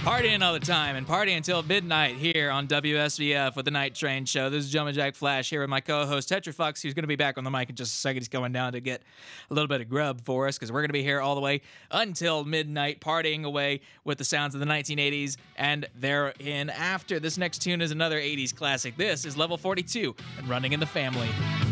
Partying all the time and partying until midnight here on WSVF with the Night Train Show. This is Gentleman Jack Flash here with my co-host Tetrafux, who's going to be back on the mic in just a second. He's going down to get a little bit of grub for us because we're going to be here all the way until midnight, partying away with the sounds of the 1980s and therein after. This next tune is another 80s classic. This is Level 42 and Running in the Family.